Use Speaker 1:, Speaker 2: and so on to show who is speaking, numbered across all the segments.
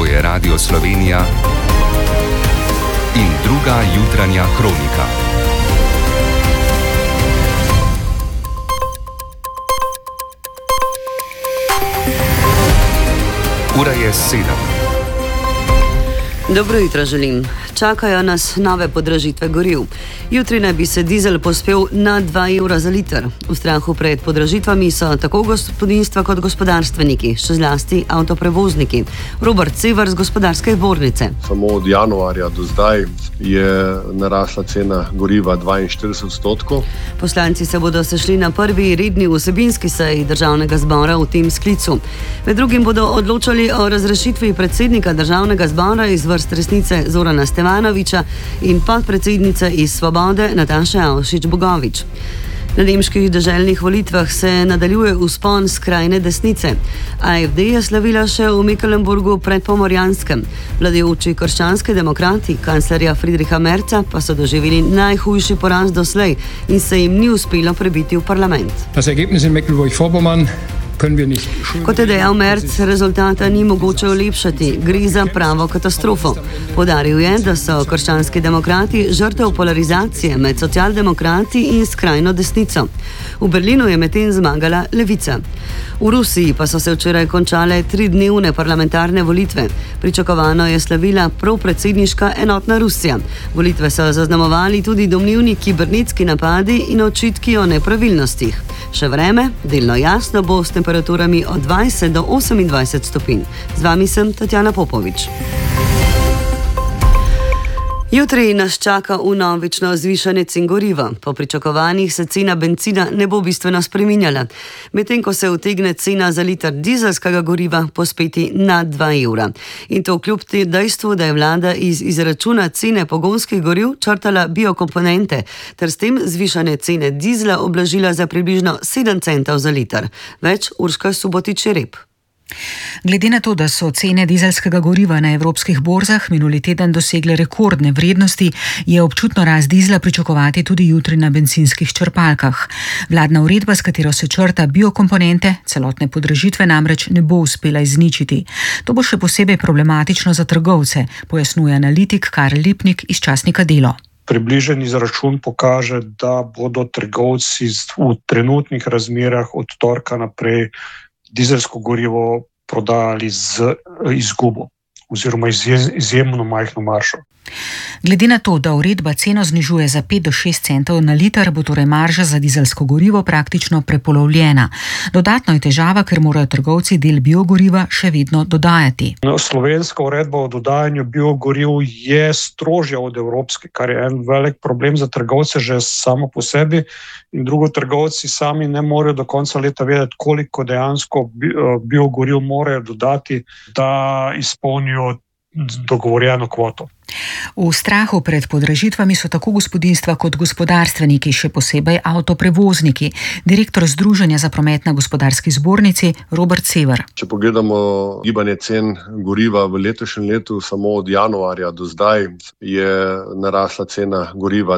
Speaker 1: To je Radio Slovenija in druga jutranja kronika. Ura je 7.
Speaker 2: Dobro jutro želim. Čakajo nas nove podražitve goriv. Jutri naj bi se dizel povzpel na 2 evra za liter. V strahu pred podražitvami so tako gospodinjstva kot gospodarstveniki, še zlasti avtoprevozniki. Robert Sever z Gospodarske zbornice.
Speaker 3: Samo od januarja do zdaj je narasla cena goriva 42%.
Speaker 2: Poslanci se bodo sešli na prvi redni vsebinski seji Državnega zbora v tem sklicu. Med drugim bodo odločali o razrešitvi predsednika Državnega zbora iz vrst Resnice Zorana Stevanovića in podpredsednice iz Svobode Nataše Avšič Bogovič. Na nemških deželnih volitvah se nadaljuje vzpon skrajne desnice. AfD je slavila še v Mecklenburgu pred Pomorjanskem. Vladajoči krščanski demokrati kanclerja Friedricha Merza pa so doživeli najhujši poraz doslej in se jim ni uspelo prebiti v parlament.
Speaker 4: Das Ergebnis in Mecklenburg-Vorpommern können wir nicht.
Speaker 2: Kot je dejal Merz, rezultata ni mogoče olepšati. Gre za pravo katastrofo. Poudaril je, da so krščanski demokrati žrtev polarizacije med socialdemokrati in skrajno desnico. V Berlinu je medtem zmagala levica. V Rusiji pa so se včeraj končale 3-dnevne parlamentarne volitve. Pričakovano je slavila propredsedniška enotna Rusija. Volitve so zaznamovali tudi domnevni kibernetski napadi in očitki o nepravilnostih. Še vreme, delno jasno bo s temperaturami od 20 do 28 stopinj. Z vami sem Tatjana Popovič. Jutri nas čaka vnovično zvišanje cen goriva. Po pričakovanjih se cena bencina ne bo bistveno spreminjala, medtem ko se utegne cena za liter dizelskega goriva povzpeti na 2 evra. In to kljub dejstvu, da je vlada iz izračuna cene pogonskih goriv črtala biokomponente, ter s tem zvišanje cene dizla oblažila za približno 7 centov za liter. Več Urška Subotič-Rep.
Speaker 5: Glede na to, da so cene dizelskega goriva na evropskih borzah minuli teden dosegle rekordne vrednosti, je občutno rast dizla pričakovati tudi jutri na bencinskih črpalkah. Vladna uredba, s katero se črta biokomponente, celotne podražitve namreč ne bo uspela izničiti. To bo še posebej problematično za trgovce, pojasnjuje analitik Karl Lipnik iz časnika Delo.
Speaker 6: Približen izračun pokaže, da bodo trgovci v trenutnih razmerah od torka naprej dizelsko gorivo prodajali z izgubo oziroma izjemno majhno maržo.
Speaker 5: Glede na to, da uredba ceno znižuje za 5 do 6 centov na liter, bo torej marža za dizelsko gorivo praktično prepolovljena. Dodatno je težava, ker morajo trgovci del biogoriva še vedno dodajati.
Speaker 6: Slovenska uredba o dodajanju biogoriv je strožja od evropske, kar je en velik problem za trgovce že samo po sebi. In drugo, trgovci sami ne morejo do konca leta vedeti, koliko dejansko biogoriv morajo dodati, da izpolnijo dogovorjeno kvoto.
Speaker 5: V strahu pred podražitvami so tako gospodinjstva kot gospodarstveniki, še posebej avtoprevozniki. Direktor Združenja za promet na Gospodarski zbornici Robert Sever.
Speaker 3: Če pogledamo gibanje cen goriva v letošnjem letu, samo od januarja do zdaj je narasla cena goriva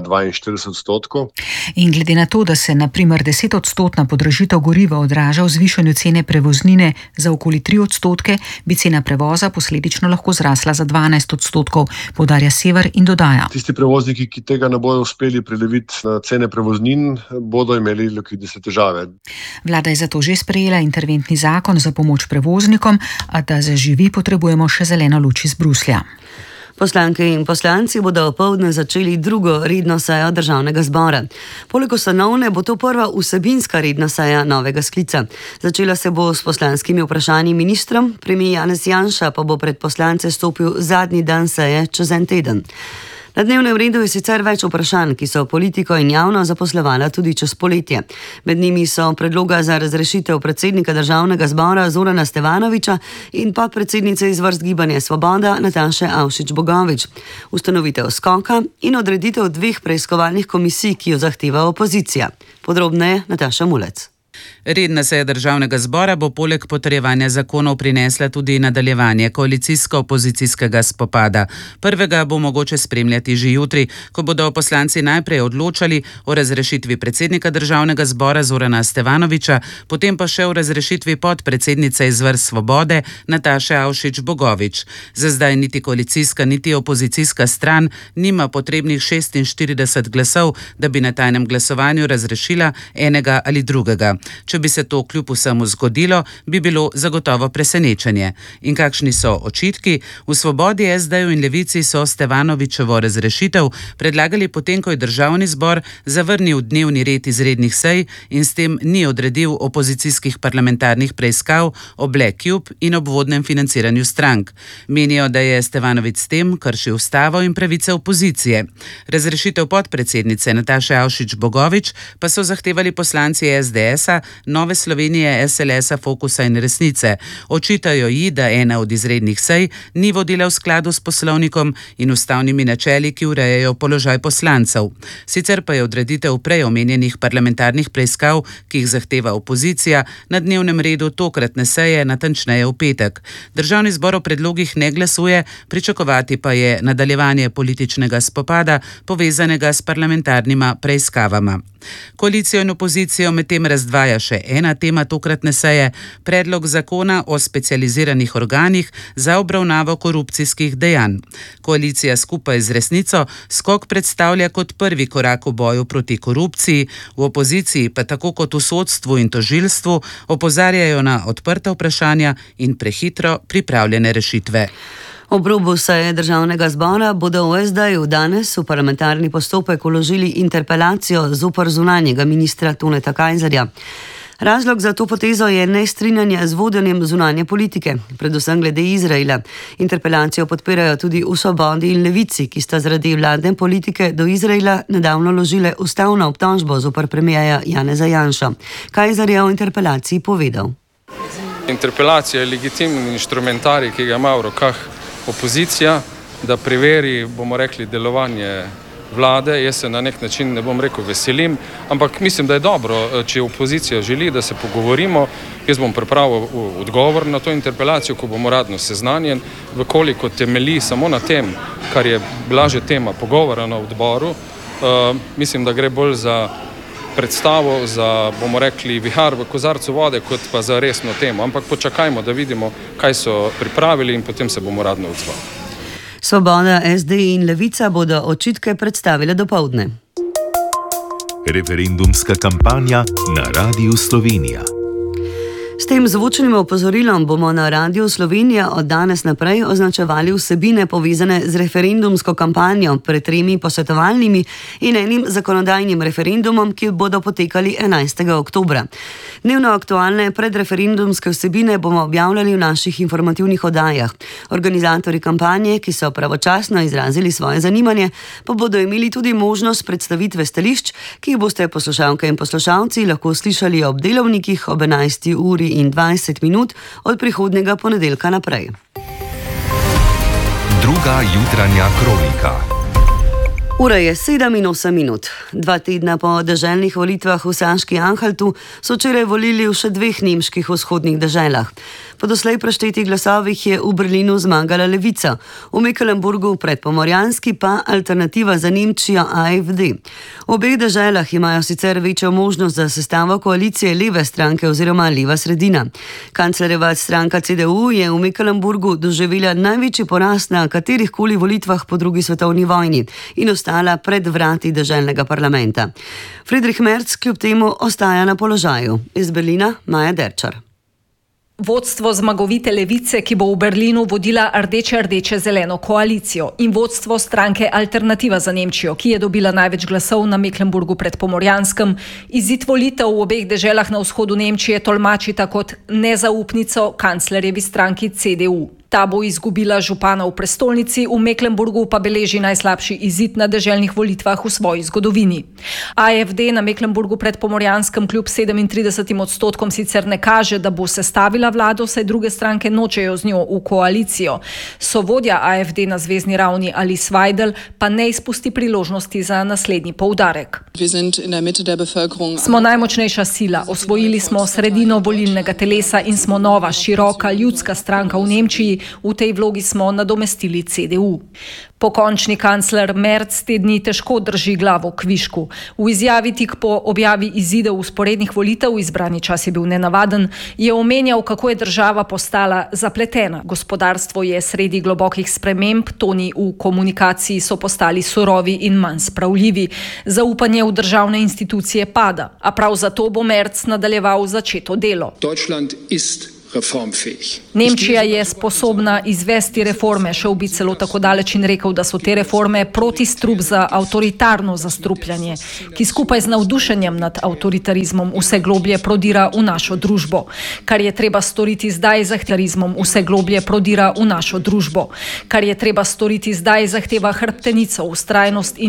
Speaker 3: 42%.
Speaker 5: In glede na to, da se na primer 10% podražitev goriva odraža v zvišanju cene prevoznine za okoli 3%, bi cena prevoza posledično lahko zrasla za 12%. Poudarja Sever in dodaja.
Speaker 3: Tisti prevozniki, ki tega ne bodo uspeli preleviti na cene prevoznin, bodo imeli likvidnostne težave.
Speaker 5: Vlada je zato že sprejela interventni zakon za pomoč prevoznikom, a da zaživi, potrebujemo še zeleno luč iz Bruslja.
Speaker 2: Poslanke in poslanci bodo opoldne začeli drugo redno sejo Državnega zbora. Poleg ustanovne bo to prva vsebinska redna seja novega sklica. Začela se bo s poslanskimi vprašanji ministrom, premier Janez Janša pa bo pred poslance stopil zadnji dan seje čez en teden. Na dnevnem redu je sicer več vprašanj, ki so politiko in javno zaposlovala tudi čez poletje. Med njimi so predloga za razrešitev predsednika Državnega zbora Zorana Stevanovića in podpredsednice iz vrst Gibanja Svoboda Nataše Avšič Bogovič, ustanovitev skoka in odreditev 2 preiskovalnih komisij, ki jo zahteva opozicija. Podrobneje Nataša Mulec.
Speaker 7: Redna seja državnega zbora bo poleg potrjevanja zakonov prinesla tudi nadaljevanje koalicijsko-opozicijskega spopada. Prvega bo mogoče spremljati že jutri, ko bodo poslanci najprej odločali o razrešitvi predsednika državnega zbora Zorana Stevanovića, potem pa še o razrešitvi podpredsednice iz vrst Svobode Nataše Avšič Bogovič. Za zdaj niti koalicijska, niti opozicijska stran nima potrebnih 46 glasov, da bi na tajnem glasovanju razrešila enega ali drugega. Če bi se to kljub vsemu zgodilo, bi bilo zagotovo presenečenje. In kakšni so očitki? V Svobodi, SD-ju in Levici so Stevanovićevo razrešitev predlagali potem, ko je državni zbor zavrnil dnevni red izrednih sej in s tem ni odredil opozicijskih parlamentarnih preiskav o Black Cube in obvodnem financiranju strank. Menijo, da je Stevanović s tem kršil ustavo in pravice opozicije. Razrešitev podpredsednice Nataše Avšič Bogovič pa so zahtevali poslanci SDS-a, Nove Slovenije, SLS-a, Fokusa in Resnice. Očitajo ji, da ena od izrednih sej ni vodila v skladu s poslovnikom in ustavnimi načeli, ki urejajo položaj poslancev. Sicer pa je odreditev prej omenjenih parlamentarnih preiskav, ki jih zahteva opozicija, na dnevnem redu tokratne seje, natančneje v petek. Državni zbor o predlogih ne glasuje, pričakovati pa je nadaljevanje političnega spopada, povezanega s parlamentarnima preiskavama. Koalicijo in opozicijo medtem razdvaja še ena tema tokratne seje, predlog zakona o specializiranih organih za obravnavo korupcijskih dejanj. Koalicija skupaj z Resnico skok predstavlja kot prvi korak v boju proti korupciji, v opoziciji pa tako kot v sodstvu in tožilstvu opozarjajo na odprta vprašanja in prehitro pripravljene rešitve.
Speaker 2: Ob robu seje državnega zbora bodo v SD-ju danes v parlamentarni postopek vložili interpelacijo zoper zunanjega ministra Toneta Kajzerja. Razlog za to potezo je nestrinjanje z vodenjem zunanje politike, predvsem glede Izraela. Interpelacijo podpirajo tudi v Svobodi in Levici, ki sta zaradi vladne politike do Izraela nedavno ložile ustavno obtožbo zoper premierja Janeza Janša. Kajzer je o interpelaciji povedal.
Speaker 8: Interpelacija je legitimni inštrumentarij, ki ga ima v rokah opozicija, da preveri, bomo rekli, delovanje vlade. Jaz se na nek način, ne bom rekel, veselim, ampak mislim, da je dobro, če opozicija želi, da se pogovorimo. Jaz bom pripravil odgovor na to interpelacijo, ko bom uradno seznanjen, vkoliko temelji samo na tem, kar je bila že tema pogovora na odboru. Mislim, da gre bolj za predstavo, za, bomo rekli, vihar v kozarcu vode, kot pa za resno temo. Ampak počakajmo, da vidimo, kaj so pripravili in potem se bomo radno odzvali.
Speaker 2: Svoboda, SD in Levica bodo očitke predstavile dopoldne.
Speaker 9: Referendumska kampanja na Radiu Slovenija.
Speaker 2: S tem zvočnim opozorilom bomo na Radiu Slovenija od danes naprej označevali vsebine povezane z referendumsko kampanjo pred 3 posvetovalnimi in enim zakonodajnim referendumom, ki bodo potekali 11. oktobra. Dnevno aktualne predreferendumske vsebine bomo objavljali v naših informativnih oddajah. Organizatorji kampanje, ki so pravočasno izrazili svoje zanimanje, pa bodo imeli tudi možnost predstavitve stališč, ki jih boste poslušalke in poslušalci lahko slišali ob delovnikih ob 11. uri in 20 minut od prihodnjega ponedeljka naprej.
Speaker 1: Druga jutranja kronika.
Speaker 2: Ura je 7 in 8 minut. 2 tedna po deželnih volitvah v Saški Anhaltu so včeraj volili v še 2 nemških vzhodnih deželah. Po doslej preštetih glasovih je v Berlinu zmagala Levica, v Mecklenburgu predpomorjanski pa alternativa za Nemčijo AfD. V obeh deželah imajo sicer večjo možnost za sestavo koalicije leve stranke oziroma leva sredina. Kanclerjeva stranka CDU je v Mecklenburgu doživela največji poraz na katerihkoli volitvah po drugi svetovni vojni in ostala pred vrati deželnega parlamenta. Friedrich Merz kljub temu ostaja na položaju. Iz Berlina Maja Derčar.
Speaker 10: Vodstvo zmagovite Levice, ki bo v Berlinu vodila rdeče-zeleno koalicijo, in vodstvo stranke Alternativa za Nemčijo, ki je dobila največ glasov na Mecklenburgu predpomorjanskem, izid volitev v obeh deželah na vzhodu Nemčije tolmačita kot nezaupnico kanclerjevi stranki CDU. Ta bo izgubila župana v prestolnici, v Mecklenburgu pa beleži najslabši izid na deželnih volitvah v svoji zgodovini. AfD na Mecklenburgu pred Pomorjanskem kljub 37% sicer ne kaže, da bo sestavila vlado, saj druge stranke nočejo z njo v koalicijo. Sovodja AfD na zvezni ravni Alice Weidel pa ne izpusti priložnosti za naslednji poudarek. Smo najmočnejša sila, osvojili smo sredino volilnega telesa in smo nova, široka, ljudska stranka v Nemčiji, v tej vlogi smo nadomestili CDU. Pokončni kancler Merz te dni težko drži glavo kvišku. V izjavi tik po objavi izidov vzporednih volitev, izbrani čas je bil nenavaden, je omenjal, kako je država postala zapletena. Gospodarstvo je sredi globokih sprememb, toni v komunikaciji so postali surovi in manj spravljivi. Zaupanje v državne institucije pada, a prav zato bo Merz nadaljeval začeto delo. Nemčija je sposobna izvesti reforme, šel bi celo tako daleč in rekel, da so te reforme protistrup za avtoritarno zastrupljanje, ki skupaj z navdušenjem nad avtoritarizmom vse globlje prodira v našo družbo. Kar je treba storiti zdaj, zahteva hrbtenico, vztrajnost in